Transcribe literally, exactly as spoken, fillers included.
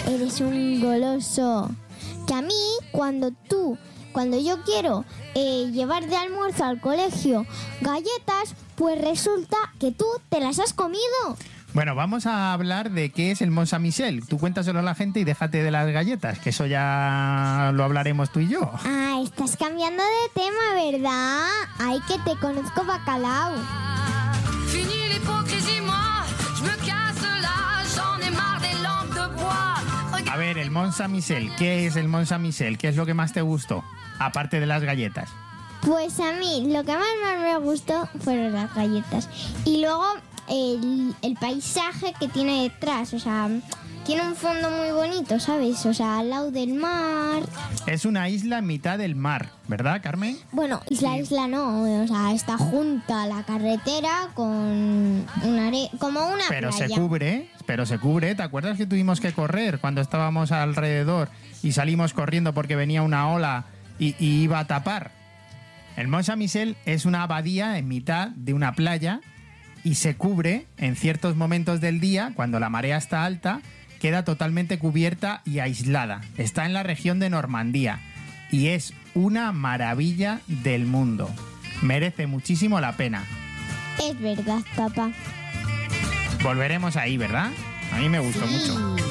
Eres un goloso. Que a mí, cuando tú, cuando yo quiero eh, llevar de almuerzo al colegio galletas, pues resulta que tú te las has comido. Bueno, vamos a hablar de qué es el Mont Saint-Michel. Tú cuéntaselo a la gente y déjate de las galletas, que eso ya lo hablaremos tú y yo. Ah, estás cambiando de tema, ¿verdad? Ay, que te conozco, bacalao. Fini l'hypocrisie, moi, je me casse là, j'en ai marre des lampes de bois. A ver, el Mont Saint-Michel. ¿Qué es el Mont Saint-Michel? ¿Qué es lo que más te gustó? Aparte de las galletas. Pues a mí lo que más, más me gustó fueron las galletas. Y luego el, el paisaje que tiene detrás, o sea, tiene un fondo muy bonito, ¿sabes? O sea, al lado del mar. Es una isla en mitad del mar, ¿verdad, Carmen? Bueno, isla, Sí. isla no, o sea, está junta a la carretera con una are- como una Pero playa. se cubre, pero se cubre. ¿Te acuerdas que tuvimos que correr cuando estábamos alrededor y salimos corriendo porque venía una ola y, y iba a tapar? El Mont Saint-Michel es una abadía en mitad de una playa y se cubre en ciertos momentos del día, cuando la marea está alta, queda totalmente cubierta y aislada. Está en la región de Normandía y es una maravilla del mundo. Merece muchísimo la pena. Es verdad, papá. Volveremos ahí, ¿verdad? A mí me gustó Sí. mucho.